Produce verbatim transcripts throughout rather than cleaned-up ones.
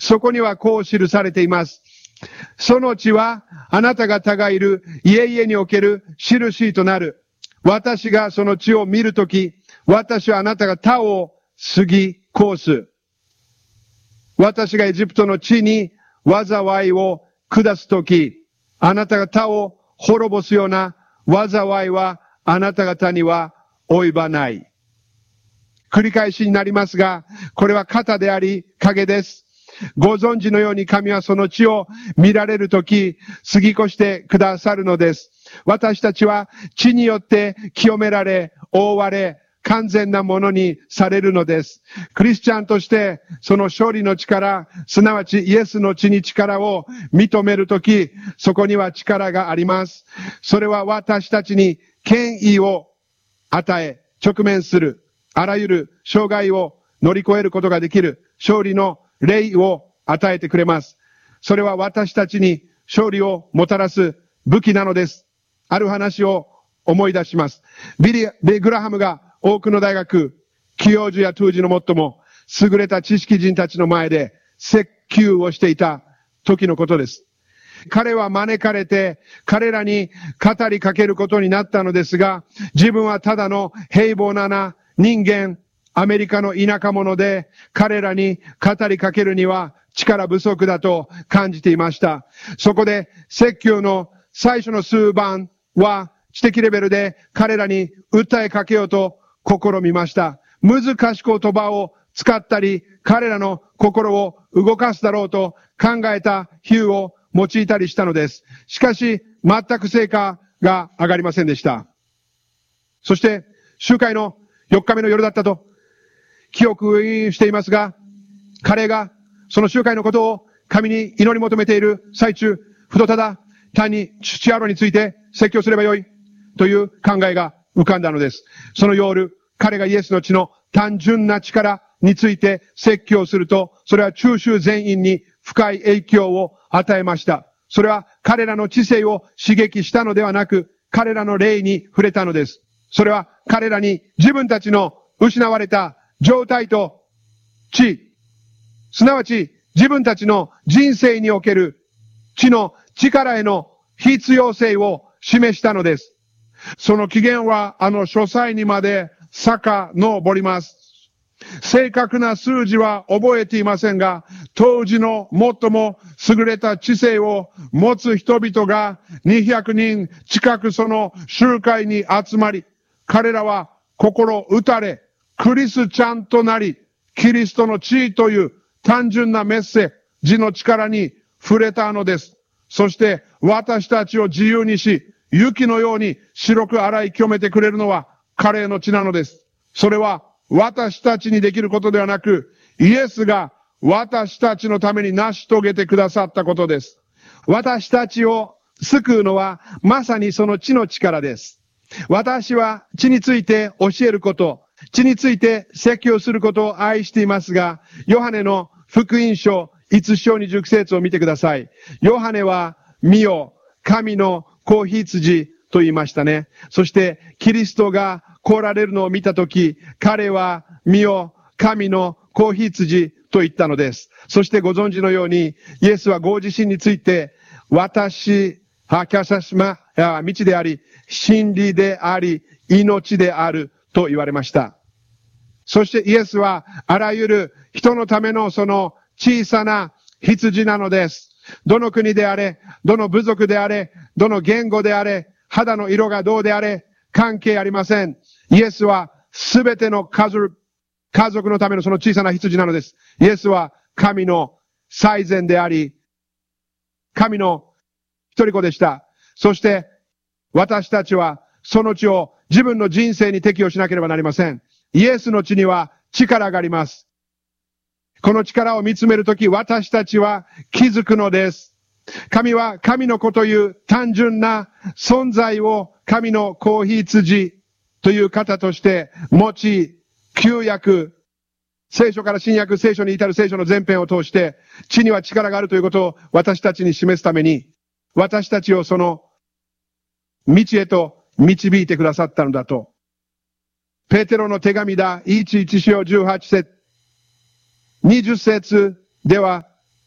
そこにはこう記されています。その地はあなた方がいる家々における印となる。私がその地を見るとき、私はあなたが他を過ぎ越す。私がエジプトの地に災いを下すとき、あなたが他を滅ぼすような災いはあなた方には及ばない。繰り返しになりますが、これは肩であり影です。ご存知のように神はその地を見られるとき、過ぎ越してくださるのです。私たちは地によって清められ、覆われ、完全なものにされるのです。クリスチャンとしてその勝利の力、すなわちイエスの血に力を認めるとき、そこには力があります。それは私たちに権威を与え、直面する、あらゆる障害を乗り越えることができる勝利の霊を与えてくれます。それは私たちに勝利をもたらす武器なのです。ある話を思い出します。ビリ、ビグラハムが多くの大学、教授や当時の最も優れた知識人たちの前で説教をしていた時のことです。彼は招かれて彼らに語りかけることになったのですが、自分はただの平凡な人間、アメリカの田舎者で彼らに語りかけるには力不足だと感じていました。そこで説教の最初の数番は知的レベルで彼らに訴えかけようと試みました。難しい言葉を使ったり、彼らの心を動かすだろうと考えた比喩を用いたりしたのです。しかし、全く成果が上がりませんでした。そして、集会のよっかめの夜だったと記憶していますが、彼がその集会のことを神に祈り求めている最中、ふとただ単に父アロについて説教すればよいという考えが浮かんだのです。その夜、彼がイエスの血の単純な力について説教すると、それは中州全員に深い影響を与えました。それは彼らの知性を刺激したのではなく、彼らの霊に触れたのです。それは彼らに自分たちの失われた状態と地、すなわち自分たちの人生における地の力への必要性を示したのです。その起源はあの書斎にまで遡ります。正確な数字は覚えていませんが、当時の最も優れた知性を持つ人々がにひゃくにん近くその集会に集まり、彼らは心打たれ、クリスチャンとなり、キリストの地位という単純なメッセージの力に触れたのです。そして私たちを自由にし、雪のように白く洗い清めてくれるのは彼の血なのです。それは私たちにできることではなく、イエスが私たちのために成し遂げてくださったことです。私たちを救うのはまさにその血の力です。私は血について教えること、血について説教することを愛していますが、ヨハネの福音書一章に十節を見てください。ヨハネは見よ、神の子羊と言いましたね。そしてキリストが来られるのを見たとき、彼は見よ、神の子羊と言ったのです。そしてご存知のように、イエスはご自身について、私、はキャサスマ、道であり、真理であり、命であると言われました。そしてイエスはあらゆる人のためのその小さな羊なのです。どの国であれ、どの部族であれ、どの言語であれ、肌の色がどうであれ、関係ありません。イエスはすべての家族、家族のためのその小さな羊なのです。イエスは神の最善であり、神の一人子でした。そして私たちはその血を自分の人生に適用しなければなりません。イエスの血には力があります。この力を見つめるとき、私たちは気づくのです。神は神の子という単純な存在を神の子羊という方として持ち、旧約、聖書から新約、聖書に至る聖書の全編を通して、地には力があるということを私たちに示すために、私たちをその道へと導いてくださったのだと。ペテロの手紙だ、いちいち章じゅうはち節、にじゅっ節では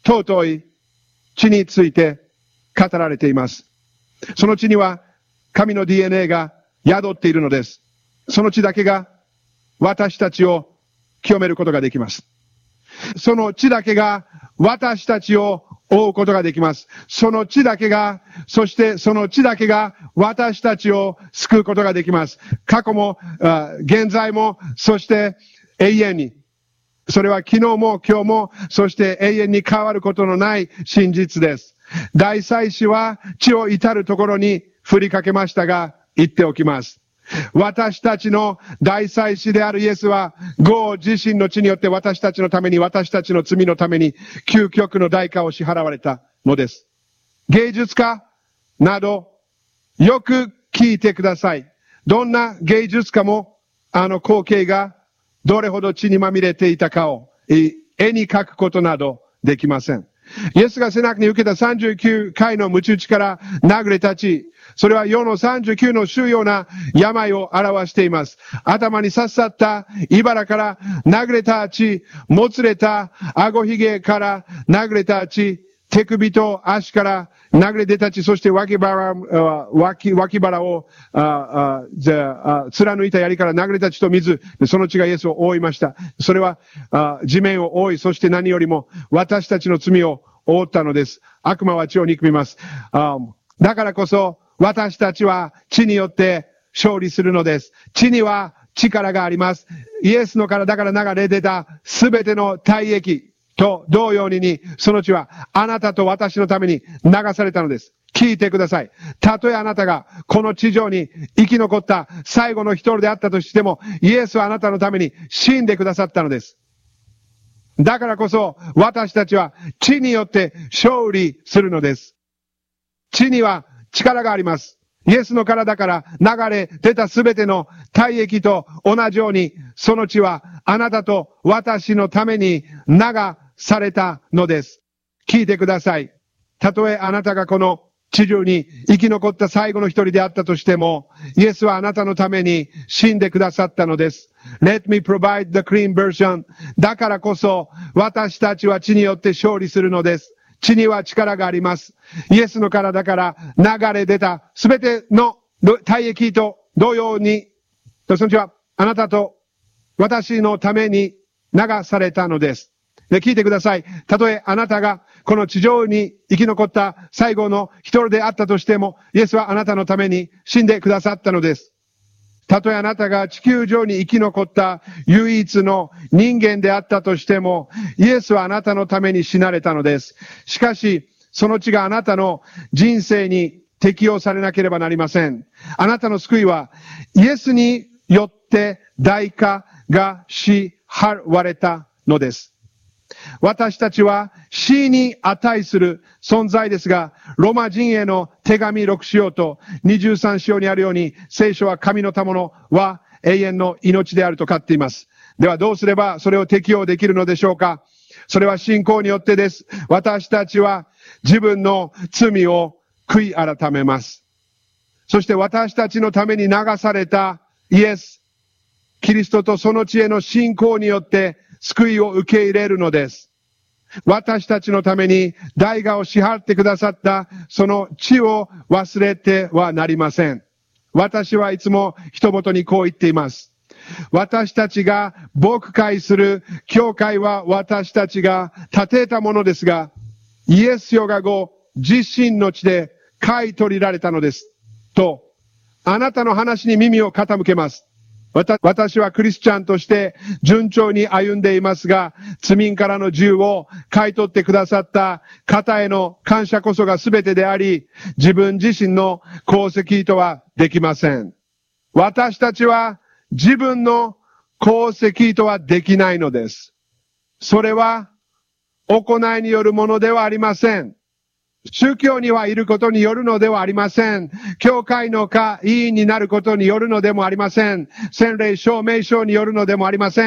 尊い地について語られています。その地には神の ディーエヌエー が宿っているのです。その地だけが私たちを清めることができます。その地だけが私たちを覆うことができます。その地だけが、そしてその地だけが私たちを救うことができます。過去も、現在も、そして永遠に。それは昨日も今日も、そして永遠に変わることのない真実です。大祭司は地を至るところに振りかけましたが、言っておきます。私たちの大祭司であるイエスは、ご自身の血によって私たちのために、私たちの罪のために、究極の代価を支払われたのです。芸術家など、よく聞いてください。どんな芸術家も、あの光景がどれほど血にまみれていたかを、絵に描くことなどできません。イエスが背中に受けたさんじゅうきゅうかいの鞭打ちから流れた血、それは世のさんじゅうきゅうの種ような病を表しています。頭に刺さった茨から流れた血、もつれた顎ひげから流れた血、手首と足から流れ出た血、そして脇腹、脇、脇腹を、ああじゃあ貫いた槍から流れた血と水、その血がイエスを覆いました。それはあ地面を覆い、そして何よりも私たちの罪を覆ったのです。悪魔は血を憎みます。あだからこそ私たちは血によって勝利するのです。血には力があります。イエスの体から流れ出たすべての体液、と同様にに、その血はあなたと私のために流されたのです。聞いてください。たとえあなたがこの地上に生き残った最後の一人であったとしても、イエスはあなたのために死んでくださったのです。だからこそ私たちは血によって勝利するのです。血には力があります。イエスの体から流れ出たすべての体液と同じように、その血はあなたと私のために流されたのです。聞いてください。たとえあなたがこの地上に生き残った最後の一人であったとしても、イエスはあなたのために死んでくださったのです。Let me provide the clean version. だからこそ私たちは血によって勝利するのです。血には力があります。イエスの体から流れ出たすべての体液と同様に、その血はあなたと私のために流されたのです。で、聞いてください。たとえあなたがこの地上に生き残った最後の一人であったとしても、イエスはあなたのために死んでくださったのです。たとえあなたが地球上に生き残った唯一の人間であったとしても、イエスはあなたのために死なれたのです。しかし、その血があなたの人生に適用されなければなりません。あなたの救いは、イエスによって代価が支払われたのです。私たちは死に値する存在ですが、ローマ人への手紙ろく章とにじゅうさん章にあるように、聖書は神の賜物は永遠の命であると書っています。ではどうすればそれを適用できるのでしょうか。それは信仰によってです。私たちは自分の罪を悔い改めます。そして私たちのために流されたイエス、キリストとその血への信仰によって救いを受け入れるのです。私たちのために代価を支払ってくださったその血を忘れてはなりません。私はいつも人々にこう言っています。私たちが牧会する教会は私たちが建てたものですが、イエスよがご自身の血で買い取りられたのです。と、あなたの話に耳を傾けます。私はクリスチャンとして順調に歩んでいますが、罪人からの自由を買い取ってくださった方への感謝こそが全てであり、自分自身の功績とはできません。私たちは自分の功績とはできないのです。それは行いによるものではありません。宗教にはいることによるのではありません。教会の会員になることによるのでもありません。洗礼証明書によるのでもありません。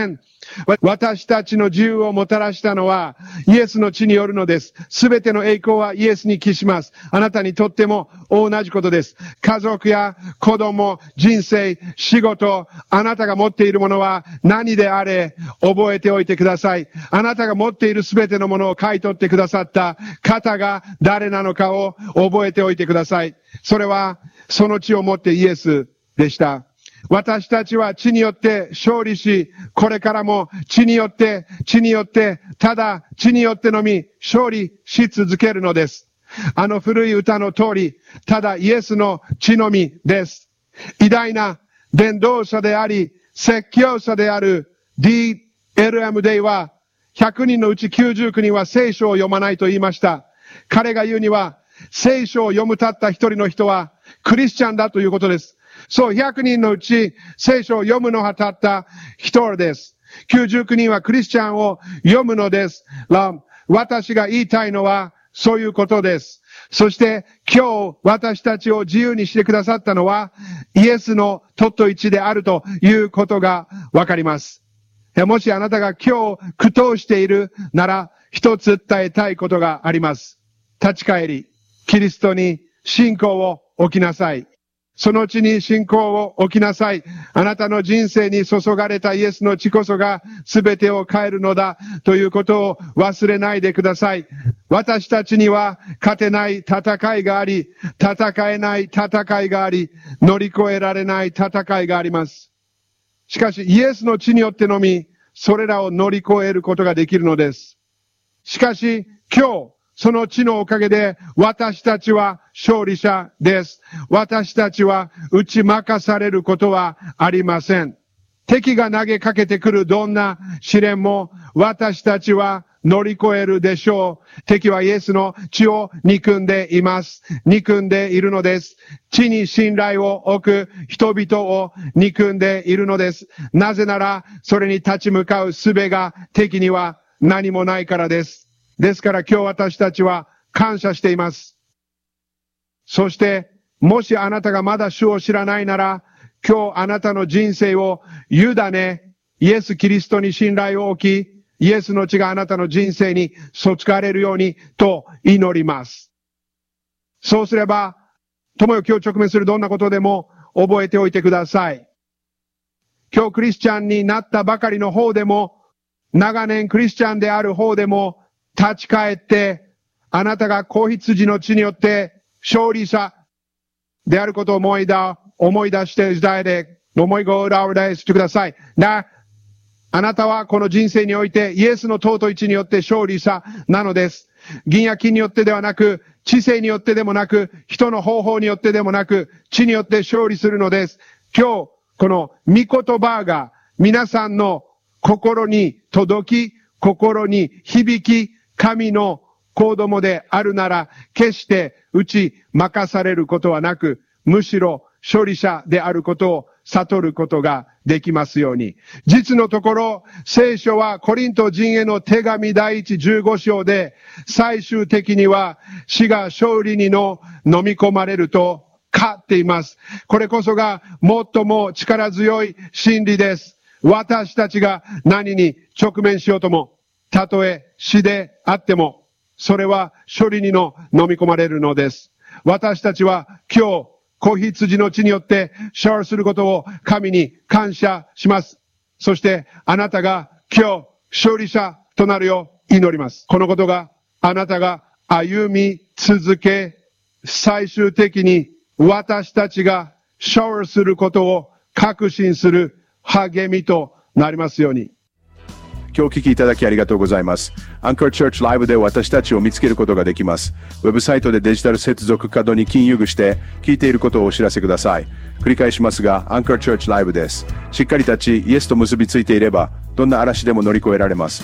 私たちの自由をもたらしたのはイエスの血によるのです。すべての栄光はイエスに帰します。あなたにとっても同じことです。家族や子供、人生、仕事、あなたが持っているものは何であれ覚えておいてください。あなたが持っているすべてのものを買い取ってくださった方が誰なのかを覚えておいてください。それはその血をもってイエスでした。私たちは血によって勝利し、これからも血によって、血によって、ただ血によってのみ勝利し続けるのです。あの古い歌の通り、ただイエスの血のみです。偉大な伝道者であり、説教者である ディーエルエム デイは、ひゃくにんのうちきゅうじゅうきゅうにんは聖書を読まないと言いました。彼が言うには、聖書を読むたった一人の人はクリスチャンだということです。そう、ひゃくにんのうち聖書を読むのはたった一人です。きゅうじゅうきゅうにんはクリスチャンを読むのです。私が言いたいのはそういうことです。そして今日私たちを自由にしてくださったのはイエスのとっとい血であるということがわかります。もしあなたが今日苦闘しているなら一つ伝えたいことがあります。立ち返り、キリストに信仰を置きなさい。その地に信仰を置きなさい。あなたの人生に注がれたイエスの血こそが全てを変えるのだということを忘れないでください。私たちには勝てない戦いがあり、戦えない戦いがあり、乗り越えられない戦いがあります。しかしイエスの血によってのみ、それらを乗り越えることができるのです。しかし今日、その血のおかげで私たちは勝利者です。私たちは打ち負かされることはありません。敵が投げかけてくるどんな試練も私たちは乗り越えるでしょう。敵はイエスの血を憎んでいます。憎んでいるのです。血に信頼を置く人々を憎んでいるのです。なぜならそれに立ち向かう術が敵には何もないからです。ですから今日私たちは感謝しています。そして、もしあなたがまだ主を知らないなら、今日あなたの人生を委ね、イエス・キリストに信頼を置き、イエスの血があなたの人生に注がれるようにと祈ります。そうすれば、友よ今日直面するどんなことでも覚えておいてください。今日クリスチャンになったばかりの方でも、長年クリスチャンである方でも、立ち返って、あなたが子羊の血によって勝利者であることを思い出、思い出して時代で思いごをらでしてください。な、あなたはこの人生においてイエスの尊い血によって勝利者なのです。銀や金によってではなく、知性によってでもなく、人の方法によってでもなく、血によって勝利するのです。今日、この御言葉が皆さんの心に届き、心に響き、神の子供であるなら、決して打ち負かされることはなく、むしろ勝利者であることを悟ることができますように。実のところ、聖書はコリント人への手紙第一じゅうご章で、最終的には死が勝利にの飲み込まれると書っています。これこそが最も力強い真理です。私たちが何に直面しようとも、たとえ死であっても、それは処理にの飲み込まれるのです。私たちは今日、子羊の血によって勝利することを神に感謝します。そしてあなたが今日勝利者となるよう祈ります。このことがあなたが歩み続け、最終的に私たちが勝利することを確信する励みとなりますように。 今日お聞きいただきありがとうございます。アンカーチャーチライブで私たちを見つけることができます。ウェブサイトでデジタル接続カードに金融具して聞いていることをお知らせください。繰り返しますが、アンカーチャーチライブです。しっかり立ち、イエスと結びついていれば、どんな嵐でも乗り越えられます。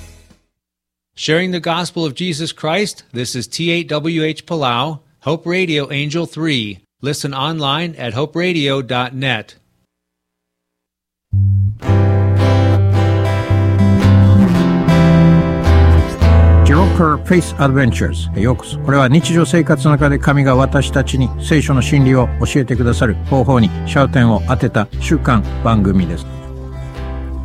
Sharing the gospel of Jesus Christ, this is T eight W H Palau, Hope Radio Angel three. Listen online at hope radio dot net. Joker Faith Adventures へようこそ。これは日常生活の中で神が私たちに聖書の真理を教えてくださる方法に焦点を当てた週刊番組です。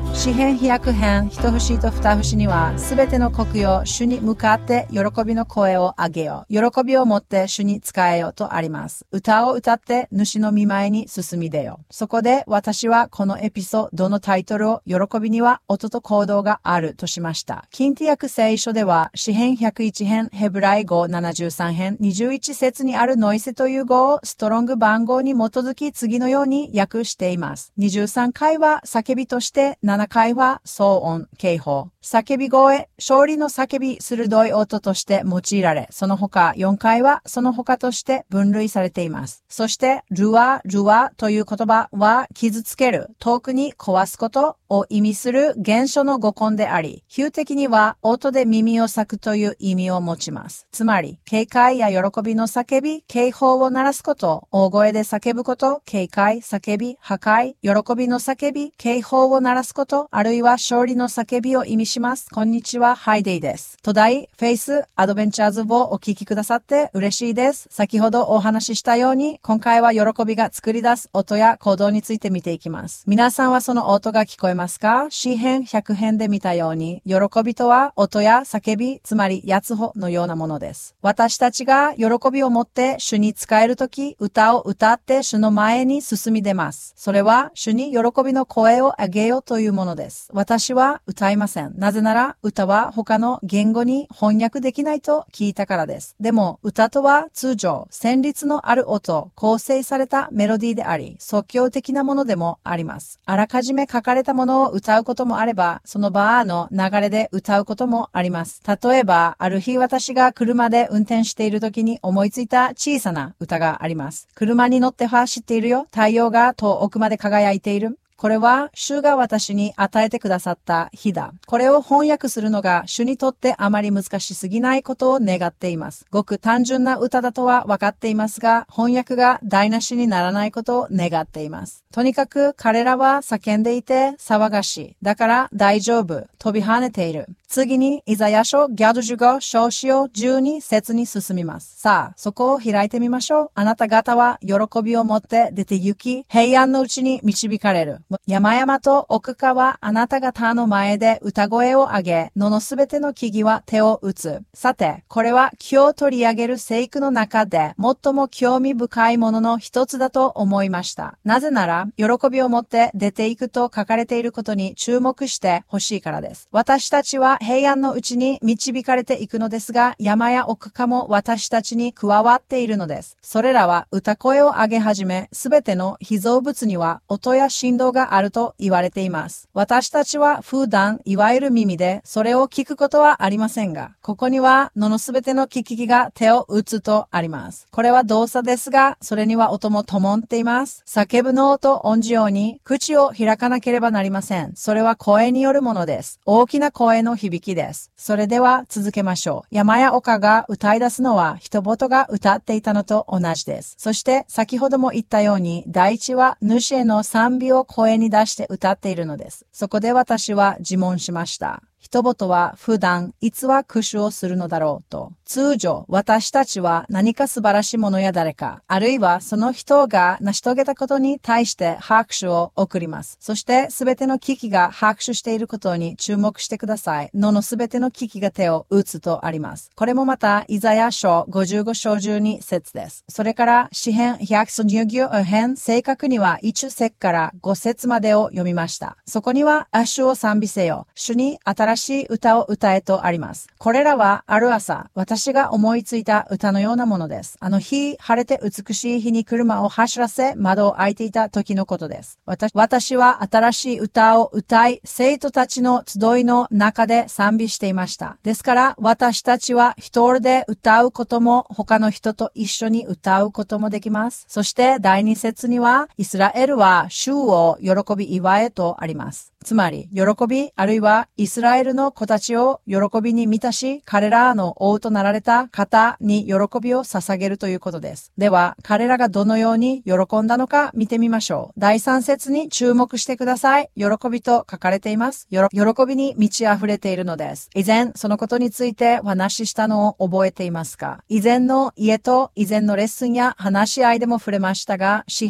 詩編ひゃく編一節と二節には、すべての国よ、主に向かって喜びの声を上げよ。喜びを持って主に仕えよとあります。歌を歌って主の御前に進み出よ。そこで私はこのエピソードのタイトルを喜びには音と行動があるとしました。近畿訳聖書では、詩編ひゃくいち編、ヘブライ語ななじゅうさん編、にじゅういち節にあるノイセという語をストロング番号に基づき次のように訳しています。にじゅうさんかいは叫びとして、ななかいは騒音、警報。叫び声、勝利の叫び、鋭い音として用いられ、その他よんかいはその他として分類されています。そして、ルワ、ルワという言葉は傷つける、遠くに壊すことを意味する原書の語根であり、比喩的には音で耳を裂くという意味を持ちます。つまり、警戒や喜びの叫び、警報を鳴らすこと、大声で叫ぶこと、警戒、叫び、破壊、喜びの叫び、警報を鳴らすこと、あるいは勝利の叫びを意味します。こんにちは、ハイデイです。トダイフェイスアドベンチャーズをお聞きくださって嬉しいです。先ほどお話ししたように、今回は喜びが作り出す音や行動について見ていきます。皆さんはその音が聞こえますか？詩編ひゃく編で見たように、喜びとは音や叫び、つまりヤツホのようなものです。私たちが喜びを持って主に仕えるとき、歌を歌って主の前に進み出ます。それは主に喜びの声を上げようというものです。私は歌いません。なぜなら歌は他の言語に翻訳できないと聞いたからです。でも歌とは通常、旋律のある音、構成されたメロディーであり、即興的なものでもあります。あらかじめ書かれたものを歌うこともあれば、その場の流れで歌うこともあります。例えば、ある日私が車で運転している時に思いついた小さな歌があります。車に乗って走っているよ。太陽が遠くまで輝いている。これは主が私に与えてくださった日だ。これを翻訳するのが主にとってあまり難しすぎないことを願っています。ごく単純な歌だとは分かっていますが、翻訳が台無しにならないことを願っています。とにかく彼らは叫んでいて騒がしい。だから大丈夫。飛び跳ねている。次にイザヤ書ギャドじゅうご章しをじゅうに節に進みます。さあ、そこを開いてみましょう。あなた方は喜びを持って出て行き、平安のうちに導かれる。山々と奥川あなた方の前で歌声を上げ、野のすべての木々は手を打つ。さて、これは今日取り上げる聖句の中で最も興味深いものの一つだと思いました。なぜなら、喜びを持って出て行くと書かれていることに注目してほしいからです。私たちは平安のうちに導かれていくのですが、山や奥川も私たちに加わっているのです。それらは歌声を上げ始め、すべての被造物には音や振動があると言われています。私たちは普段、いわゆる耳でそれを聞くことはありませんが、ここには野のすべての聞きが手を打つとあります。これは動作ですが、それには音も伴っています。叫ぶのと同じように口を開かなければなりません。それは声によるものです。大きな声の響きです。それでは続けましょう。山や丘が歌い出すのは人々が歌っていたのと同じです。そして先ほども言ったように、大地は主への賛美を声に出して歌っているのです。そこで私は自問しました。人々は普段いつは苦笑をするのだろうと。通常、私たちは何か素晴らしいものや誰か、あるいはその人が成し遂げたことに対して拍手を送ります。そしてすべての機器が拍手していることに注目してください。野のすべての機器が手を打つとあります。これもまたイザヤ書ごじゅうご章じゅうに節です。それから詩編ひゃくにじゅうきゅう編、正確にはいち節からご節までを読みました。そこには主を賛美せよ。主に新しい歌を歌えとあります。これらはある朝、私が思いついた歌のようなものです。あの日、晴れて美しい日に車を走らせ、窓を開いていた時のことです。私、私は新しい歌を歌い、生徒たちの集いの中で賛美していました。ですから、私たちは一人で歌うことも、他の人と一緒に歌うこともできます。そして第二節には、イスラエルは主を喜び祝えとあります。つまり、喜び、あるいはイスラエルの子たちを喜びに満たし、彼らの王となられた方に喜びを捧げるということです。では、彼らがどのように喜んだのか見てみましょう。第三節に注目してください。喜びと書かれています。よろ喜びに満ち溢れているのです。以前、そのことについてお話ししたのを覚えていますか？以前の家と以前のレッスンや話し合いでも触れましたが、詩編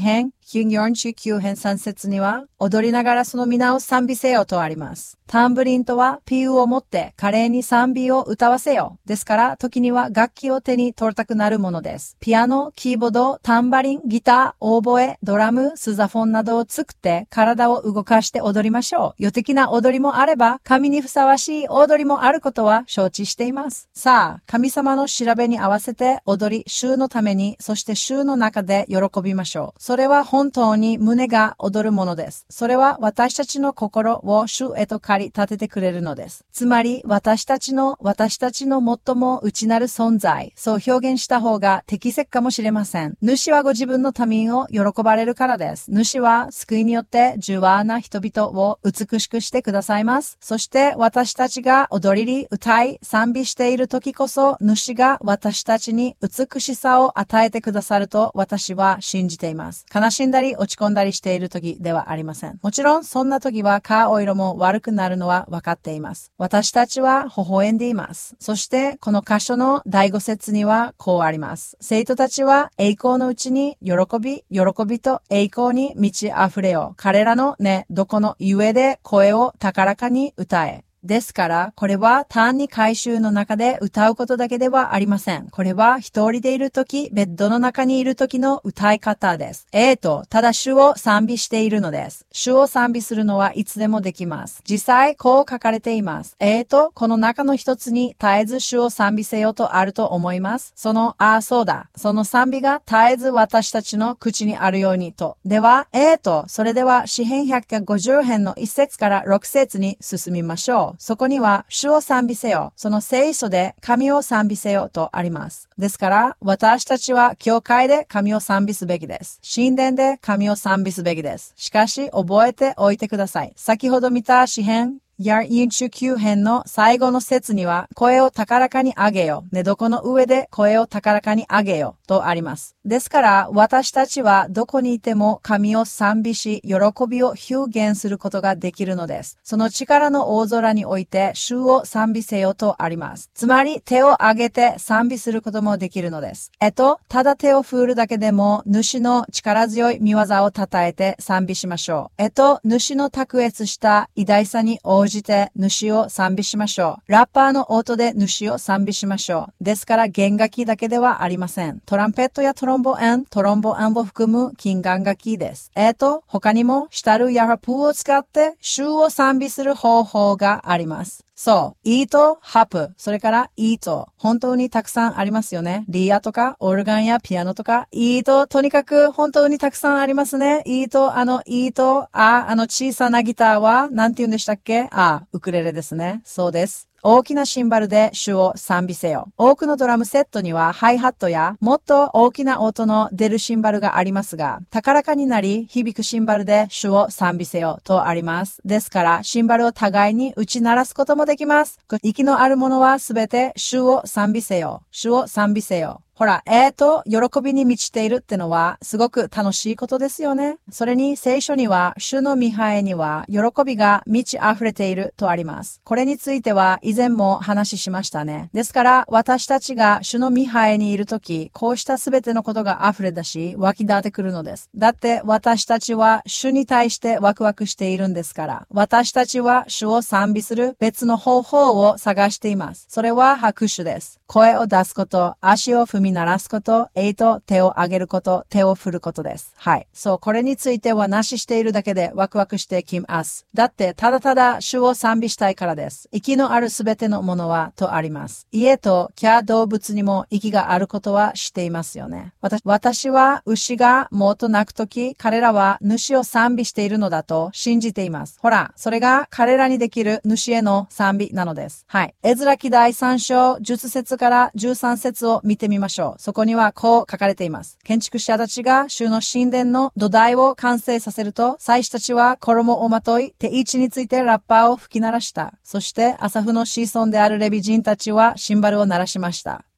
ひゃくよんじゅうきゅう編さん節には、踊りながらその皆を賛美せよとあります。タンブリンとはピウを持って華麗に賛美を歌わせよ。ですから、時には楽器を手に取りたくなるものです。ピアノ、キーボード、タンバリン、ギター、オーボエ、ドラム、スザフォンなどを作って体を動かして踊りましょう。予的な踊りもあれば、神にふさわしい踊りもあることは承知しています。さあ、神様の調べに合わせて踊り、主のために、そして主の中で喜びましょう。それは本当に胸が踊るものです。それは私たちの心を主へと駆り立ててくれるのです。つまり、私たちの、私たちの最も内なる存在、そう表現した方が適切かもしれません。主はご自分の民を喜ばれるからです。主は救いによって柔和な人々を美しくしてくださいます。そして私たちが踊り、歌い、賛美している時こそ、主が私たちに美しさを与えてくださると私は信じています。悲しんだり落ち込んだりしている時ではありません。もちろんそんな時は顔色も悪くなるのは分かっています。私たちは微笑んでいます。そしてこの箇所の第五節にはこうあります。生徒たちは栄光のうちに喜び、喜びと栄光に満ち溢れよ。彼らのね、どこの上で声を高らかに歌え。ですから、これは単に改宗の中で歌うことだけではありません。これは一人でいるとき、ベッドの中にいるときの歌い方です。えーと、ただ主を賛美しているのです。主を賛美するのはいつでもできます。実際、こう書かれています。えーと、この中の一つに絶えず主を賛美せよとあると思います。その、ああ、そうだ。その賛美が絶えず私たちの口にあるようにと。では、えーと、それでは詩編ひゃくごじゅう編のいち節からろく節に進みましょう。そこには主を賛美せよ。その聖書で神を賛美せよとあります。ですから、私たちは教会で神を賛美すべきです。神殿で神を賛美すべきです。しかし、覚えておいてください。先ほど見た詩編ひゃくよんじゅうきゅう編の最後の節には、声を高らかに上げよ。寝床の上で声を高らかに上げよ。とあります。ですから、私たちはどこにいても神を賛美し、喜びを表現することができるのです。その力の大空において、主を賛美せよとあります。つまり、手を上げて賛美することもできるのです。えっと、ただ手を振るだけでも、主の力強い見業を称えて賛美しましょう。えっと、主の卓越した偉大さに応じて主を賛美しましょう。ラッパーの音で主を賛美しましょう。ですから弦楽器だけではありません。トランペットやトロンボーン、トロンボーンを含む金管楽器です。えーと、他にもシタルやラプーを使って主を賛美する方法があります。そう。イート、ハプ、それからイート。本当にたくさんありますよね。リアとか、オルガンやピアノとか、イート、とにかく本当にたくさんありますね。イート、あの、イート、あ、あの小さなギターは、なんて言うんでしたっけ？あ、ウクレレですね。そうです。大きなシンバルで主を賛美せよ。多くのドラムセットにはハイハットやもっと大きな音の出るシンバルがありますが、高らかになり響くシンバルで主を賛美せよとあります。ですから、シンバルを互いに打ち鳴らすこともできます。息のあるものはすべて主を賛美せよ。主を賛美せよ。ほら、えーと、喜びに満ちているってのは、すごく楽しいことですよね。それに、聖書には、主の御前には、喜びが満ち溢れているとあります。これについては、以前も話しましたね。ですから、私たちが主の御前にいるとき、こうしたすべてのことが溢れ出し、湧き立ってくるのです。だって、私たちは、主に対してワクワクしているんですから。私たちは、主を賛美する別の方法を探しています。それは拍手です。声を出すこと、足を踏み鳴らすこと、えいと手を上げること、手を振ることです。はい。そう、これについてはなししているだけでワクワクしてきます。だって、ただただ主を賛美したいからです。息のあるすべてのものはとあります。家とキャ動物にも息があることは知っていますよね。私、私は牛がもっと鳴くとき、彼らは主を賛美しているのだと信じています。ほら、それが彼らにできる主への賛美なのです。はい。エズラ記第さん章じゅっ節からじゅうさん節を見てみましょう。そこにはこう書かれています。建築者たちが主の神殿の土台を完成させると、祭司たちは衣をまとい、手位置についてラッパーを吹き鳴らした。そして、アサフの子孫であるレビ人たちはシンバルを鳴らしました。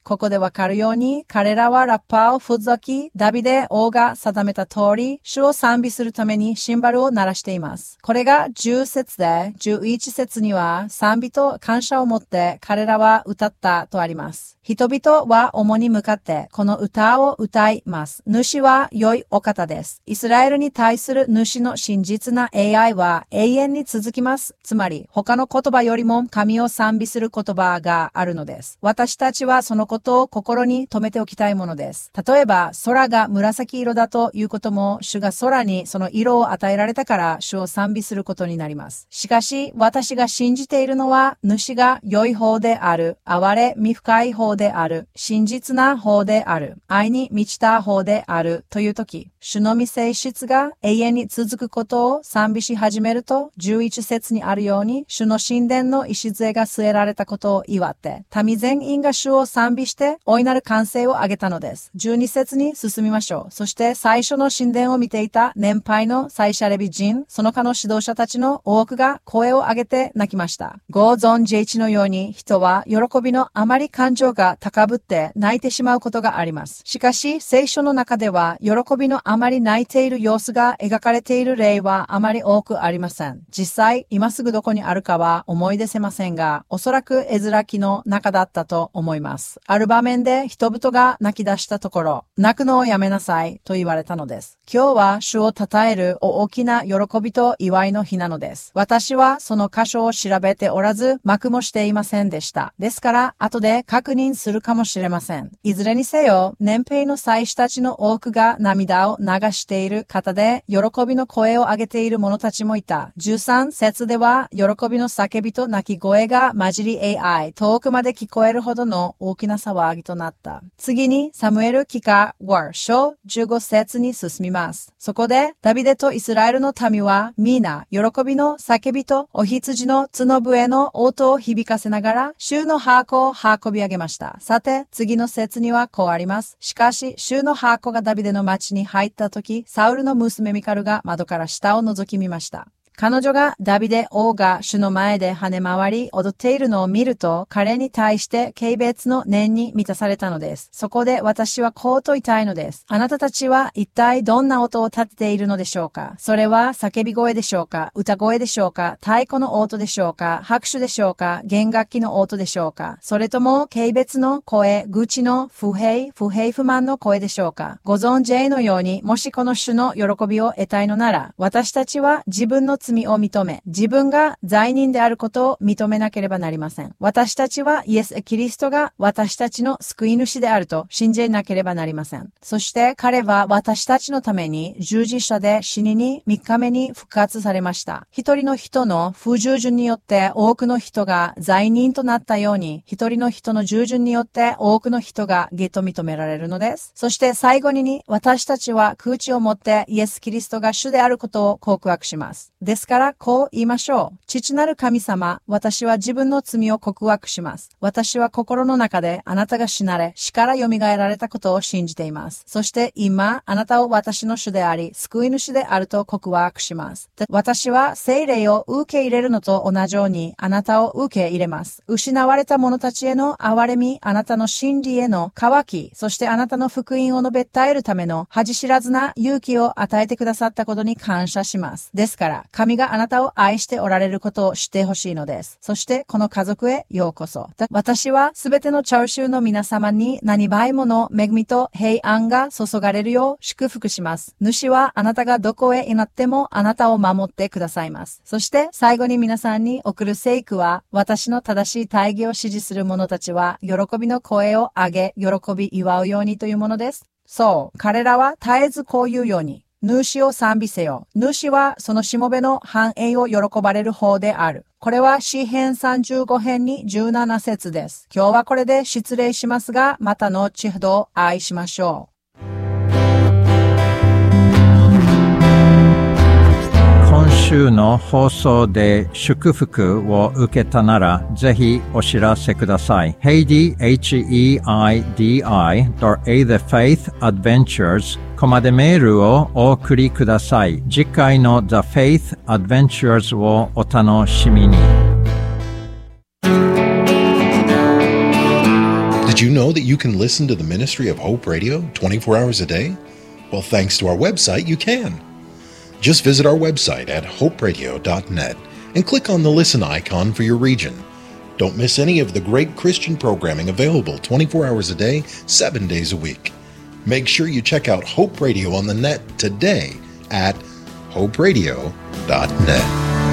ここでわかるように、彼らはラッパーを吹き、ダビデ王が定めた通り、主を賛美するためにシンバルを鳴らしています。これがじゅう節で、じゅういち節には賛美と感謝を持って彼らは歌ったとあります。人々は主に向かってこの歌を歌います。主は良いお方です。イスラエルに対する主の真実な敬愛は永遠に続きます。つまり、他の言葉よりも神を賛美する言葉があるのです。私たちはそのことを心に留めておきたいものです。例えば、空が紫色だということも、主が空にその色を与えられたから主を賛美することになります。しかし、私が信じているのは、主が良い方である、憐れみ深い方である、真実な方である、愛に満ちた方であるというとき、主の御性質が永遠に続くことを賛美し始めると、じゅういち節にあるように、主の神殿の礎が据えられたことを祝って、民全員が主を賛美して、大いなる歓声を上げたのです。じゅうに節に進みましょう。そして最初の神殿を見ていた年配の祭司レビ人、その他の指導者たちの多くが声を上げて泣きました。ご存知のように、人は喜びのあまり感情が高ぶって泣いてしまうことがあります。しかし、聖書の中では、喜びのあまり泣いている様子が描かれている例はあまり多くありません。実際、今すぐどこにあるかは思い出せませんが、おそらく絵面記の中だったと思います。ある場面で人々が泣き出したところ、泣くのをやめなさいと言われたのです。今日は主を称える大きな喜びと祝いの日なのです。私はその箇所を調べておらず、幕もしていませんでした。ですから、後で確認するかもしれません。いずれにせよ、年配の祭司たちの多くが涙を流している方で、喜びの声を上げている者たちもいた。じゅうさん節では、喜びの叫びと泣き声が混じり合い、遠くまで聞こえるほどの大きな騒ぎとなった。次に、サムエル記下は章じゅうご節に進みます。そこで、ダビデとイスラエルの民は、皆、喜びの叫びとお羊の角笛の音を響かせながら、主の箱を運び上げました。さて、次の節にはこうあります。しかし、主の箱がダビデの町に入ったとき、サウルの娘ミカルが窓から下を覗き見ました。彼女がダビデ王が主の前で跳ね回り踊っているのを見ると、彼に対して軽蔑の念に満たされたのです。そこで私はこう問いたいのです。あなたたちは一体どんな音を立てているのでしょうか？それは叫び声でしょうか？歌声でしょうか？太鼓の音でしょうか？拍手でしょうか？弦楽器の音でしょうか？それとも軽蔑の声、愚痴の不平、不平不満の声でしょうか？ご存知のように、もしこの主の喜びを得たいのなら、私たちは自分の罪を認め、自分が罪人であることを認めなければなりません。私たちはイエス・キリストが私たちの救い主であると信じなければなりません。そして彼は私たちのために十字架で死ににみっかめに復活されました。一人の人の不従順によって多くの人が罪人となったように、一人の人の従順によって多くの人が義と認められるのです。そして最後に私たちは口を持ってイエス・キリストが主であることを告白します。ですからこう言いましょう。父なる神様、私は自分の罪を告白します。私は心の中であなたが死なれ、死から蘇られたことを信じています。そして今、あなたを私の主であり、救い主であると告白します。私は聖霊を受け入れるのと同じように、あなたを受け入れます。失われた者たちへの憐れみ、あなたの真理への渇き、そしてあなたの福音を述べ伝えるための恥知らずな勇気を与えてくださったことに感謝します。ですから、神があなたを愛しておられることを知ってほしいのです。そしてこの家族へようこそ。私はすべてのチャウシューの皆様に何倍もの恵みと平安が注がれるよう祝福します。主はあなたがどこへ祈ってもあなたを守ってくださいます。そして最後に皆さんに送る聖句は、私の正しい大義を支持する者たちは喜びの声を上げ、喜び祝うようにというものです。そう、彼らは絶えずこういうように、主を賛美せよ。主はそのしもべの繁栄を喜ばれる方である。これは詩編さんじゅうご編にじゅうなな節です。今日はこれで失礼しますが、また後ほどお会いしましょう。 今週の放送で祝福を受けたなら、ぜひお知らせください。ヘイディ、エイチイーアイディーアイ ドット エー The Faith Adventures コマでメールをお送りください。次回の The Faith Adventures をお楽しみに。 Did you know that you can listen to the ministry of Hope Radio twenty-four hours a day? Well, thanks to our website, you can. Just visit our website at hope radio dot net and click on the listen icon for your region. Don't miss any of the great Christian programming available twenty-four hours a day, seven days a week. Make sure you check out Hope Radio on the net today at hope radio dot net.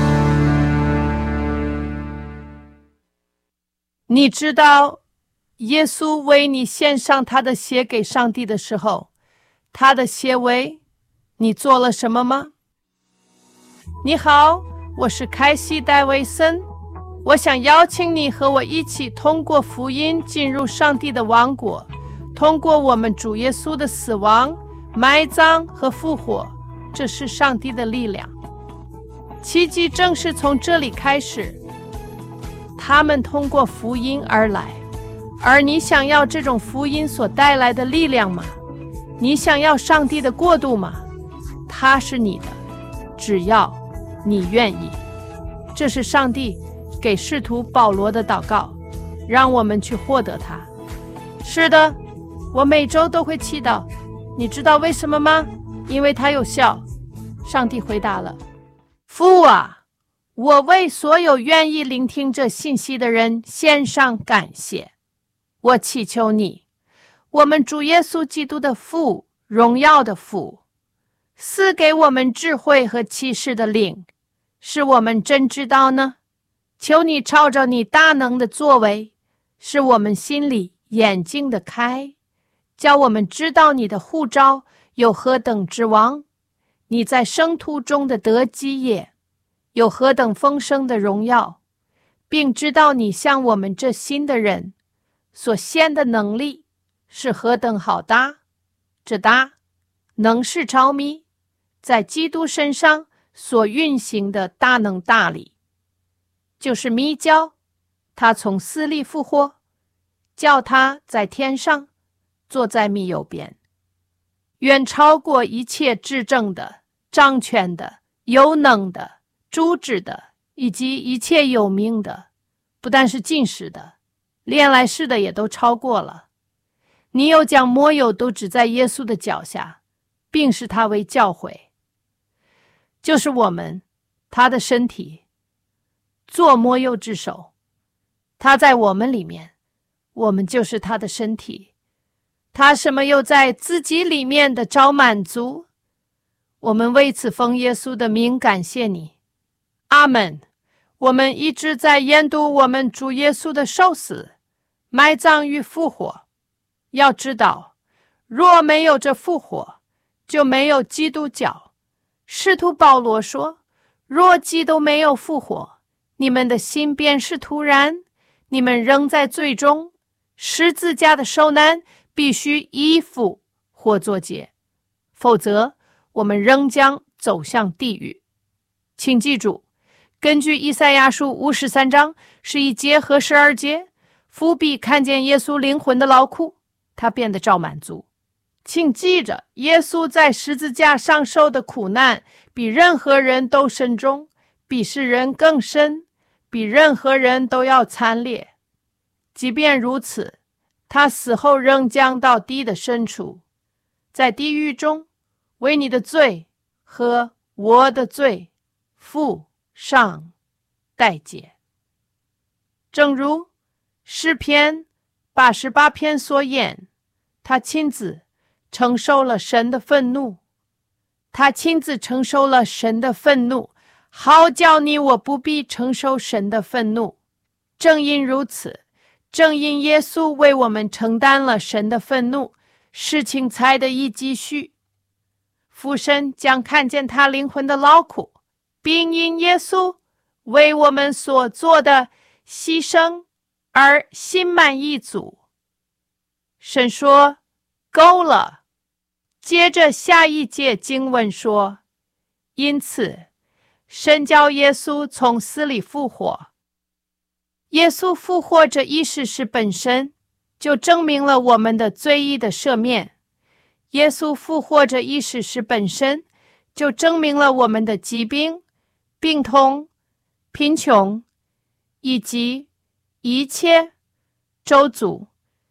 你知道耶稣为你献上他的血给上帝的时候，他的血为你做了什么吗？你好，我是凯西戴维森，我想邀请你和我一起通过福音进入上帝的王国，通过我们主耶稣的死亡、埋葬和复活，这是上帝的力量。奇迹正是从这里开始，他们通过福音而来。而你想要这种福音所带来的力量吗？你想要上帝的国度吗？它是你的，只要你愿意。这是上帝给使徒保罗的祷告，让我们去获得它。是的，我每周都会祈祷。你知道为什么吗？因为它有效。上帝回答了：父啊，我为所有愿意聆听这信息的人献上感谢。我祈求你，我们主耶稣基督的父，荣耀的父，赐给我们智慧和启示的灵，使我们真知道呢。求你照着你大能的作为，使我们心里眼睛的开，叫我们知道你的呼召有何等之王，你在生途中的得基业有何等丰盛的荣耀，并知道你向我们这新的人所献的能力是何等好大，这大能是着迷在基督身上所运行的大能大力，就是迷叫他从死里复活，叫他在天上坐在你右边，远超过一切执政的、掌权的、有能的、主治的，以及一切有名的，不但是近世的，连来世的也都超过了。你又将末有都指在耶稣的脚下，并视他为教诲，就是我们他的身体，做末有之首。他在我们里面，我们就是他的身体。他什么又在自己里面的找满足，我们为此奉耶稣的名感谢你。阿们。我们一直在研读我们主耶稣的受死、埋葬与复活。要知道，若没有这复活，就没有基督教。使徒保罗说，若基督没有复活，你们的心便是徒然，你们仍在罪中。十字架的受难必须依附或作结，否则我们仍将走向地狱。请记住，根据以赛亚书五十三章十一节和十二节，父必看见耶稣灵魂的劳苦，他变得照满足。请记着，耶稣在十字架上受的苦难比任何人都深重，比世人更深，比任何人都要惨烈。即便如此，他死后仍将到地的深处，在地狱中为你的罪和我的罪付上代价。正如诗篇八十八篇所言，他亲自承受了神的愤怒，他亲自承受了神的愤怒，好叫你我不必承受神的愤怒。正因如此，正因耶稣为我们承担了神的愤怒，事情才得以继续。父神将看见他灵魂的劳苦，并因耶稣为我们所做的牺牲而心满意足。神说，够了。接着下一节经文说，因此神叫耶稣从死里复活。耶稣复活这一事实本身就证明了我们的罪意的赦免。耶稣复活这一事实本身就证明了我们的疾病、病痛、贫穷以及一切咒诅、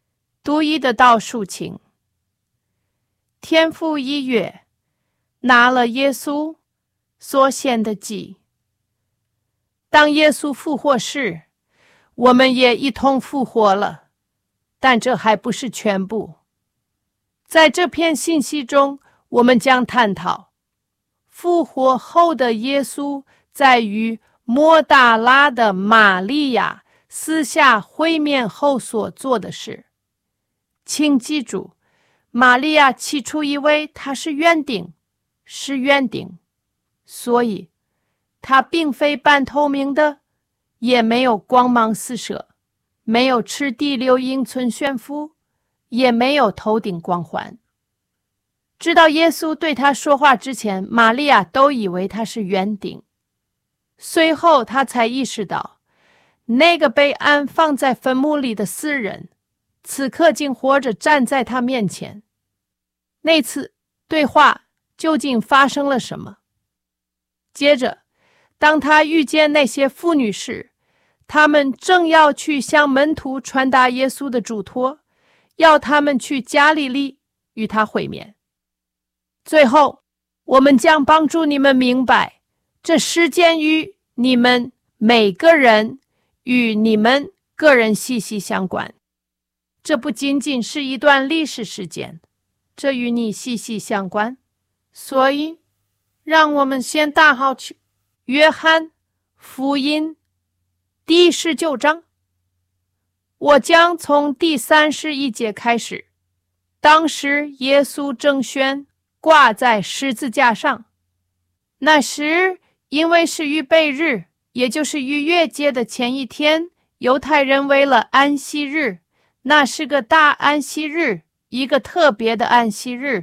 独一的道抒情。天父一跃，拿了耶稣所献的祭。当耶稣复活时，我们也一同复活了，但这还不是全部。在这篇信息中，我们将探讨复活后的耶稣在与抹大拉的玛利亚私下会面后所做的事。请记住，玛利亚起初以为他是园丁，是园丁，所以他并非半透明的，也没有光芒四射，没有赤地流英寸悬浮，也没有头顶光环。直到耶稣对他说话之前，玛利亚都以为他是园丁。随后他才意识到，那个被安放在坟墓里的死人，此刻竟活着站在他面前。那次对话究竟发生了什么？接着，当他遇见那些妇女时，他们正要去向门徒传达耶稣的嘱托，要他们去加利利与他会面。最后，我们将帮助你们明白，这事件与你们每个人与你们个人息息相关。这不仅仅是一段历史事件，这与你息息相关。所以，让我们先打好去约翰福音第十九章。我将从第三十一节开始。当时耶稣正悬挂在十字架上。那时因为是预备日，也就是逾越节的前一天，犹太人为了安息日，那是个大安息日，一个特别的安息日，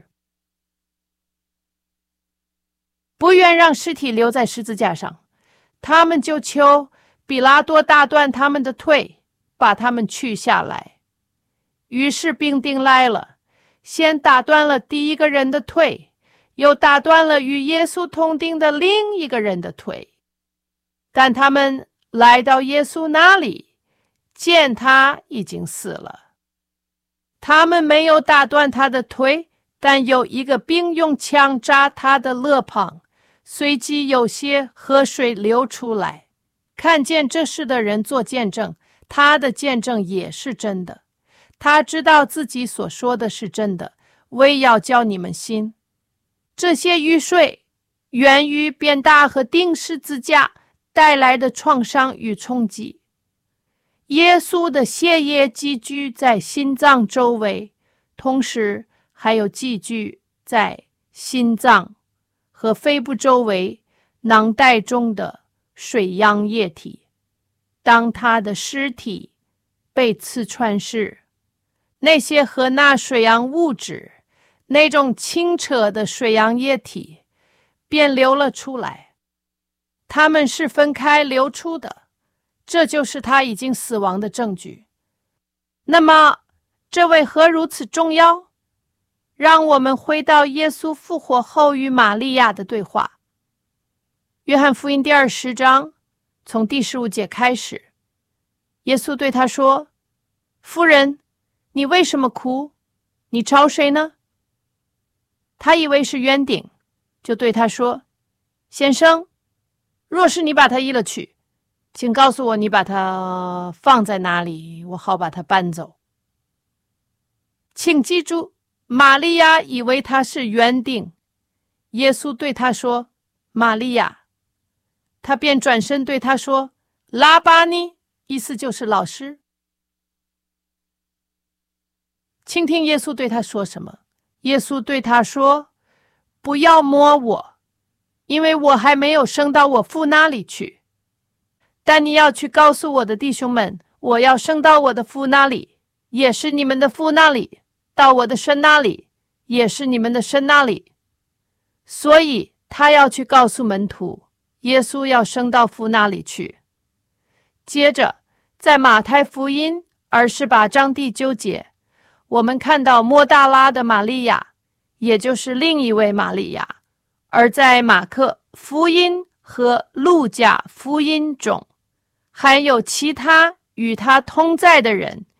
不愿让尸体留在十字架上，他们就求比拉多打断他们的腿，把他们取下来。于是兵丁来了，先打断了第一个人的腿，又打断了与耶稣同钉的另一个人的腿。但他们来到耶稣那里，见他已经死了。他们没有打断他的腿，但有一个兵用枪扎他的肋旁，随即有些河水流出来。看见这事的人做见证，他的见证也是真的。他知道自己所说的是真的，为要叫你们信。这些雨水源于鞭打和钉十字架带来的创伤与冲击。耶稣的血液积聚在心脏周围，同时还有积聚在心脏和肺部周围囊袋中的水样液体。当他的尸体被刺穿时，那些和那水样物质，那种清澈的水样液体便流了出来。它们是分开流出的，这就是他已经死亡的证据。那么，这为何如此重要？让我们回到耶稣复活后与玛利亚的对话。约翰福音第二十章，从第十五节开始，耶稣对他说：“夫人，你为什么哭？你找谁呢？”他以为是园丁，就对他说：“先生，若是你把他移了去，请告诉我你把它放在哪里，我好把它搬走。”请记住，玛利亚以为他是园丁。耶稣对他说：“玛利亚。”他便转身对他说：“拉巴尼”，意思就是老师。请听耶稣对他说什么。耶稣对他说：“不要摸我，因为我还没有升到我父那里去。但你要去告诉我的弟兄们，我要升到我的父那里，也是你们的父那里，到我的神那里，也是你们的神那里。”所以他要去告诉门徒，耶稣要升到父那里去。接着在马太福音二十八章第九节，我们看到抹大拉的玛利亚，也就是另一位玛利亚。而在马可福音和路加福音中，还有其他与他同在的人，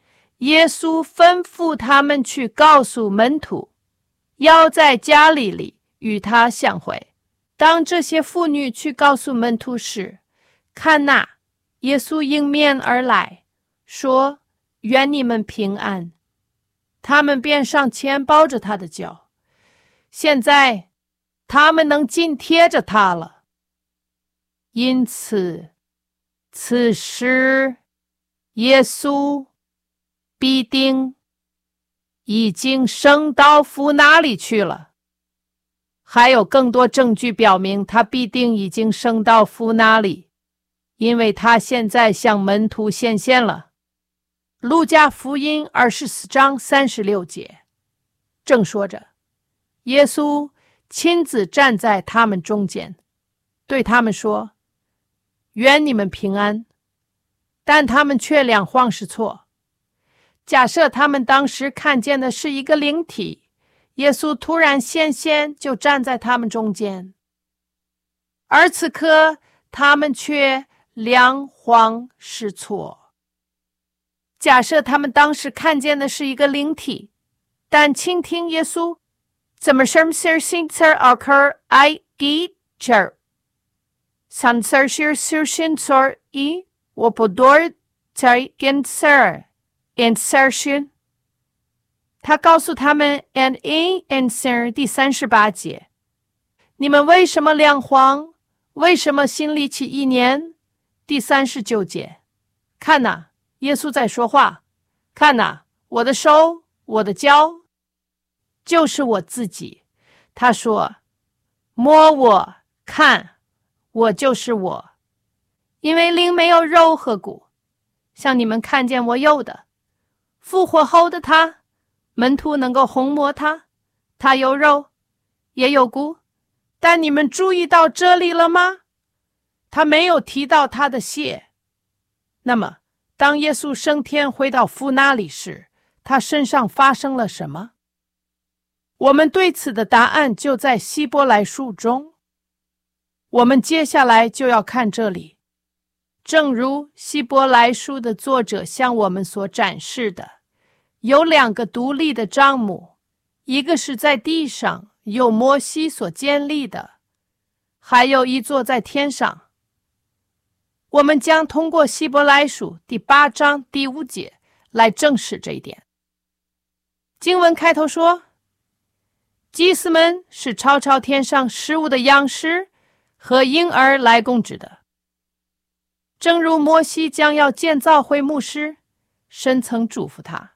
耶稣吩咐他们去告诉门徒，要在加利利与他相会。当这些妇女去告诉门徒时，看哪，耶稣迎面而来，说：愿你们平安。他们便上前抱着他的脚。现在他们能紧贴着他了。因此此时耶稣必定已经升到父那里去了。还有更多证据表明他必定已经升到父那里，因为他现在向门徒显现了。路加福音二十四章三十六节，正说着，耶稣亲自站在他们中间，对他们说：愿你们平安。但他们却两晃失措。假设他们当时看见的是一个灵体，耶稣突然显现，就站在他们中间，而此刻他们却两晃失措。假设他们当时看见的是一个灵体，但倾听耶稣怎么什么事情才 occur I get cher san ser shir sur shin sor i 我不多在 gen ser insertion。他告诉他们 and in answer 第三十八节，你们为什么两晃？为什么心里起意念？第三十九节，看哪，耶稣在说话，看哪，我的手，我的脚，就是我自己。他说，摸我，看，我就是我。因为灵没有肉和骨，像你们看见我有的。复活后的他，门徒能够哄摸他，他有肉，也有骨。但你们注意到这里了吗？他没有提到他的血。那么，当耶稣升天回到父那里时，他身上发生了什么？我们对此的答案就在希伯来书中。我们接下来就要看这里。正如希伯来书的作者向我们所展示的，有两个独立的帐幕，一个是在地上，由摩西所建立的，还有一座在天上。我们将通过希伯来书第八章第五节来证实这一点。经文开头说，祭司们是超超天上事物的样式和婴儿来供职的。正如摩西将要建造会幕时，神曾嘱咐他。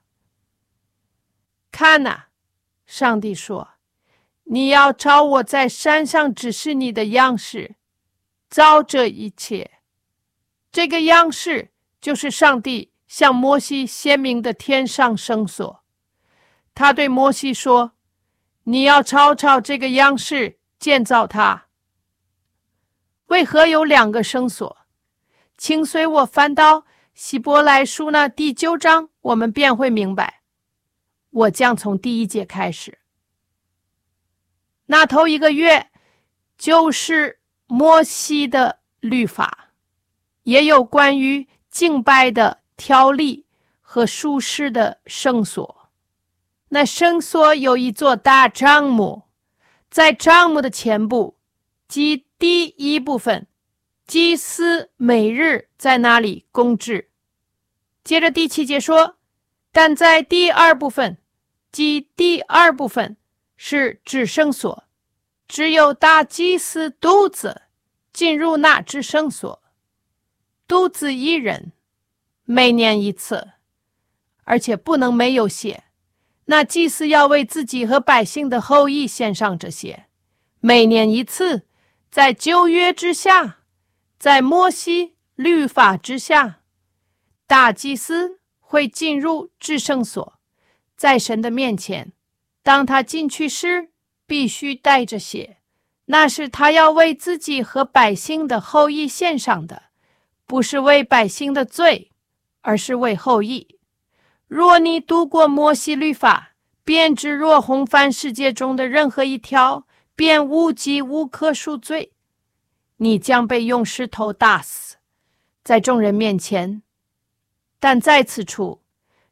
看哪，上帝说，你要照我在山上指示你的样式造这一切。这个样式就是上帝向摩西显明的天上圣所。他对摩西说，你要照照这个样式建造它。为何有两个圣所？请随我翻到希伯来书那第九章，我们便会明白。我将从第一节开始。那头一个月就是摩西的律法，也有关于敬拜的条例和属世的圣所。那圣所有一座大帐幕，在帐幕的前部，即第一部分，祭司每日在那里供职。接着第七节说，但在第二部分，即第二部分是至圣所，只有大祭司独自进入那至圣所，独自一人，每年一次，而且不能没有血。那祭司要为自己和百姓的后裔献上这些，每年一次，在旧约之下，在摩西律法之下，大祭司会进入至圣所，在神的面前，当他进去时，必须带着血，那是他要为自己和百姓的后裔献上的，不是为百姓的罪，而是为后裔。若你读过摩西律法，便知若红番世界中的任何一条，便无迹无可赎罪，你将被用石头打死，在众人面前。但在此处，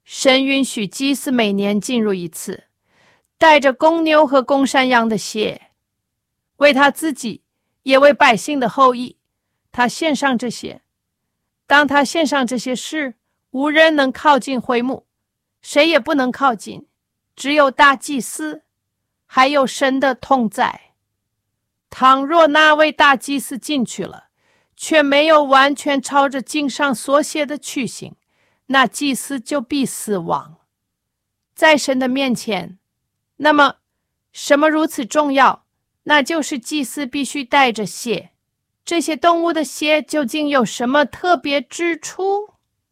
神允许祭司每年进入一次，带着公牛和公山羊的血，为他自己也为百姓的后裔，他献上这些。当他献上这些事，无人能靠近会幕，谁也不能靠近，只有大祭司，还有神的同在。倘若那位大祭司进去了，却没有完全朝着经上所写的去行，那祭司就必死亡。在神的面前，那么什么如此重要？那就是祭司必须带着血。这些动物的血究竟有什么特别之处？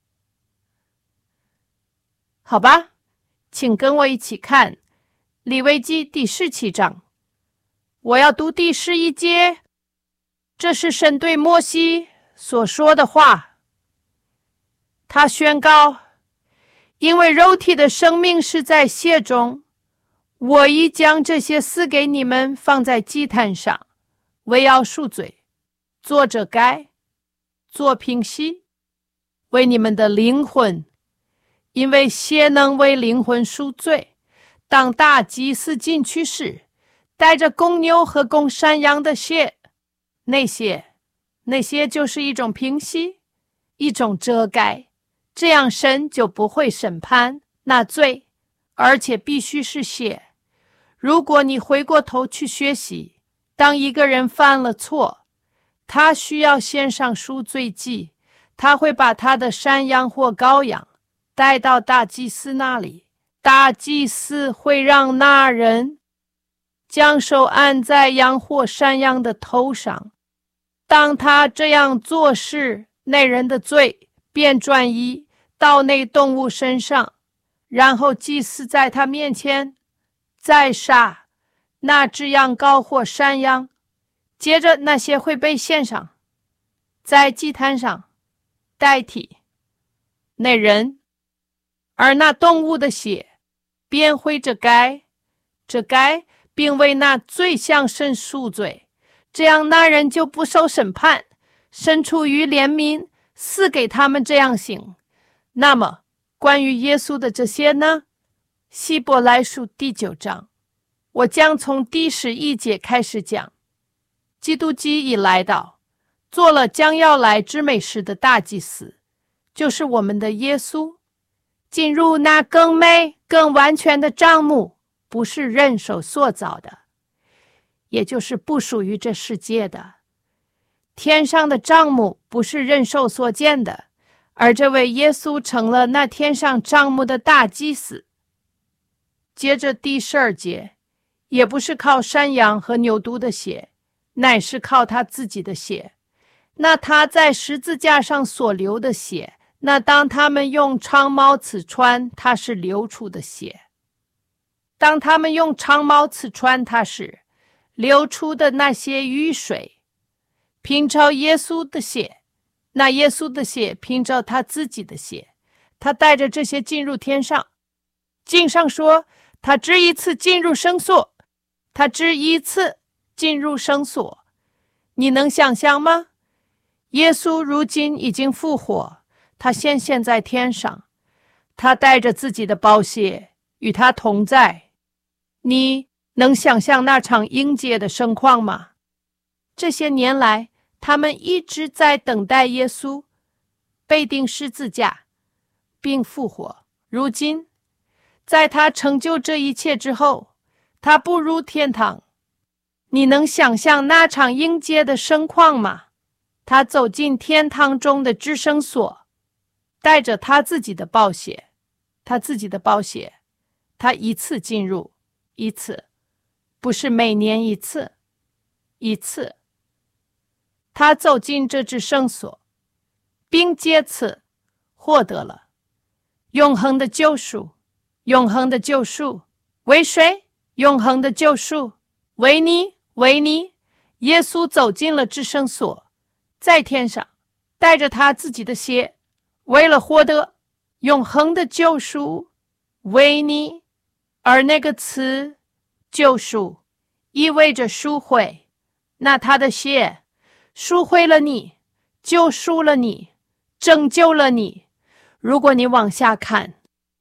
好吧，请跟我一起看利未记第十七章。我要读第十一节，这是神对摩西所说的话。他宣告，因为肉体的生命是在血中，我已将这些赐给你们放在祭坛上，为要赎罪，做遮盖，做平息，为你们的灵魂，因为血能为灵魂赎罪。当大祭司进去时，带着公牛和公山羊的血，那些那些就是一种平息，一种遮盖，这样神就不会审判那罪，而且必须是血。如果你回过头去学习，当一个人犯了错，他需要献上赎罪祭，他会把他的山羊或羔羊带到大祭司那里，大祭司会让那人将手按在羊或山羊的头上。当他这样做时，那人的罪便转移到那动物身上，然后祭司在他面前再杀那只羊羔或山羊，接着那些会被献上，在祭坛上代替那人，而那动物的血便会遮盖遮盖并为那罪向神赎罪，这样那人就不受审判，神出于怜悯赐给他们这样行。那么关于耶稣的这些呢？希伯来书第九章，我将从第十一节开始讲。基督既已来到，做了将要来之美事的大祭司，就是我们的耶稣，进入那更美更完全的帐幕，不是人手所造的，也就是不属于这世界的。天上的帐幕不是人手所建的，而这位耶稣成了那天上帐幕的大祭司。接着第十二节，也不是靠山羊和牛犊的血，乃是靠他自己的血。那他在十字架上所流的血，那当他们用长矛刺穿，他是流出的血。当他们用长矛刺穿他时，流出的那些雨水，凭着耶稣的血，那耶稣的血凭着他自己的血，他带着这些进入天上。经上说，他只一次进入圣所，他只一次进入圣所。你能想象吗？耶稣如今已经复活，他现现在天上，他带着自己的宝血与他同在。你能想象那场迎接的盛况吗？这些年来，他们一直在等待耶稣被钉十字架并复活。如今在他成就这一切之后，他步入天堂。你能想象那场迎接的盛况吗？他走进天堂中的至圣所，带着他自己的宝血，他自己的宝血，他一次进入，一次，不是每年一次，一次。他走进这至圣所，并借此获得了永恒的救赎。永恒的救赎为谁？永恒的救赎为你，为你。耶稣走进了至圣所，在天上带着他自己的血，为了获得永恒的救赎为你。而那个词救赎意味着赎回，那他的血赎回了你，救赎了你，拯救了你。如果你往下看，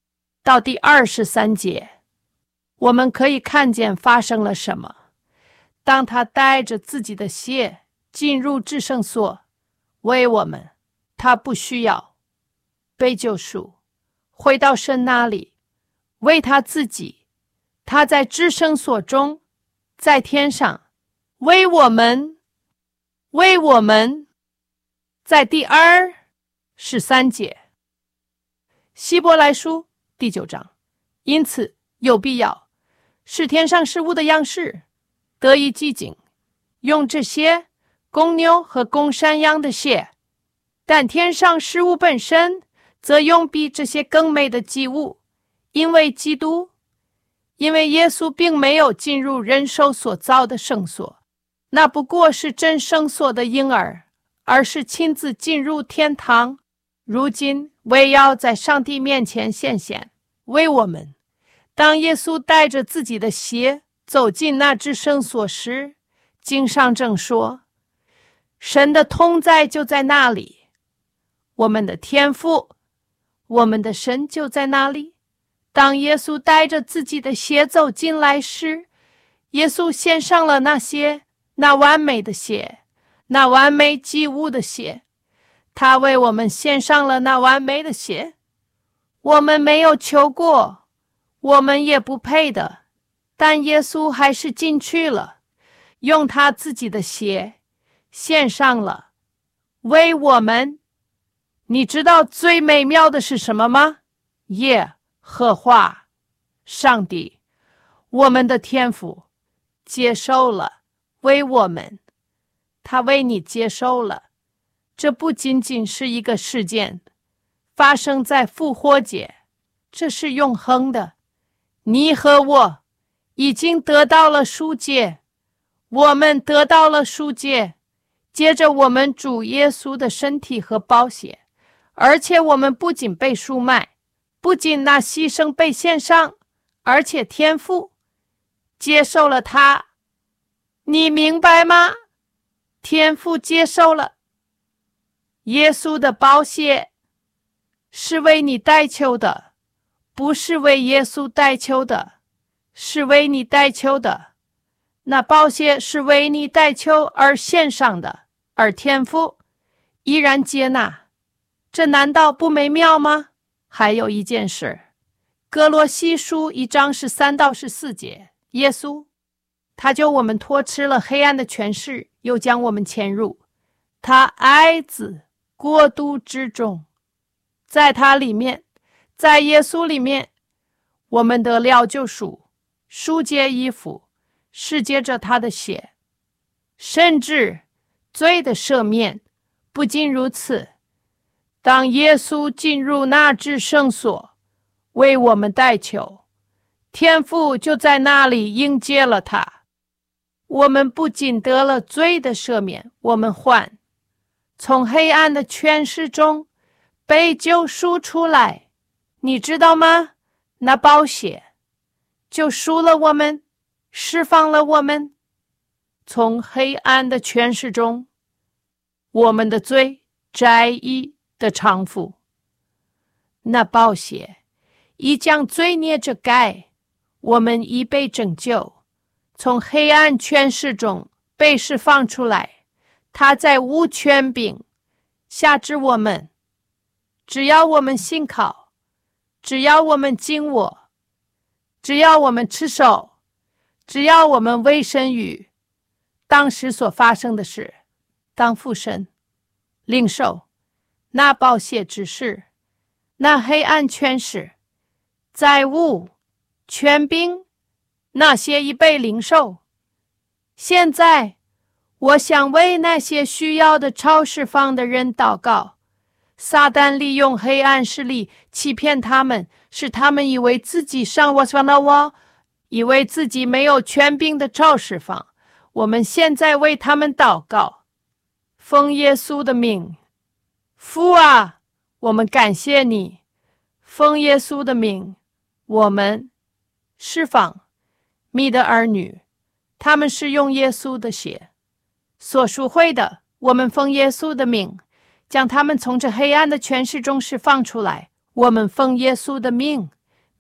到第二十三节，我们可以看见发生了什么。当他带着自己的血进入至圣所，为我们，他不需要被救赎，回到神那里，为他自己，他在至圣所中，在天上，为我们，为我们。在第二十三节，希伯来书第九章，因此有必要使天上事物的样式得以寂静，用这些公牛和公山羊的血，但天上事物本身则用比这些更美的祭物，因为基督，因为耶稣并没有进入人手所造的圣所，那不过是真圣所的婴儿，而是亲自进入天堂，如今为要在上帝面前显现，为我们。当耶稣带着自己的血走进那至圣所时，经上正说，神的同在就在那里，我们的天父，我们的神就在那里。当耶稣带着自己的血走进来时，耶稣献上了那些那完美的血，那完美祭物的血，他为我们献上了那完美的血。我们没有求过，我们也不配的，但耶稣还是进去了，用他自己的血献上了，为我们。你知道最美妙的是什么吗？耶和华上帝，我们的天父接受了，为我们，他为你接受了。这不仅仅是一个事件，发生在复活节，这是永恒的。你和我已经得到了赎解，我们得到了赎解，接着我们主耶稣的身体和宝血，而且我们不仅被赎买，不仅那牺牲被献上，而且天父接受了他。你明白吗？天父接受了。耶稣的宝血是为你代求的，不是为耶稣代求的，是为你代求的。那宝血是为你代求而献上的，而天父依然接纳。这难道不美妙吗？还有一件事，哥罗西书一章十三到十四节，耶稣他救我们脱吃了黑暗的权势，又将我们迁入他爱子国度之中。在他里面，在耶稣里面，我们得了救赎，赎解衣服是借着他的血，甚至罪的赦免。不仅如此，当耶稣进入那至圣所为我们代求，天父就在那里迎接了他。我们不仅得了罪的赦免，我们还从黑暗的权势中被救赎出来。你知道吗？那宝血救赎了我们，释放了我们，从黑暗的权势中，我们的罪债役的偿付。那宝血已将罪孽遮盖，我们已被拯救，从黑暗权势中被释放出来。他在无权柄辖制我们，只要我们信靠，只要我们敬我，只要我们持守，只要我们委身于当时所发生的事，当父神领受那宝血之事，那黑暗权势债务权柄，那些已被领受。现在我想为那些需要的超释放的人祷告。撒旦利用黑暗势力欺骗他们，使他们以为自己上我上了我，以为自己没有权柄的超释放。我们现在为他们祷告，奉耶稣的名。父啊，我们感谢你，奉耶稣的名，我们释放你的儿女，他们是用耶稣的血所赎回的。我们奉耶稣的名，将他们从这黑暗的权势中释放出来。我们奉耶稣的名，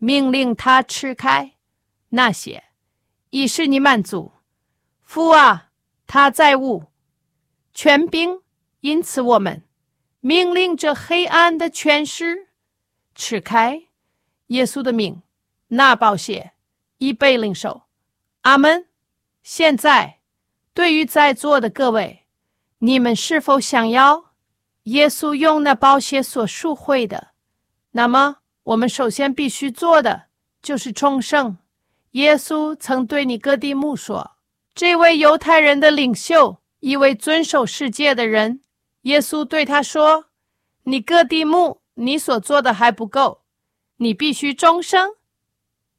命令他吃开那些，以使你满足。父啊，他在物权柄，因此我们命令这黑暗的权势吃开。耶稣的名，那宝血已被领受。阿们。现在对于在座的各位，你们是否想要耶稣用那宝血所赎回的？那么我们首先必须做的就是重生。耶稣曾对尼哥底母说，这位犹太人的领袖，一位遵守世界的人，耶稣对他说，尼哥底母，你所做的还不够，你必须重生。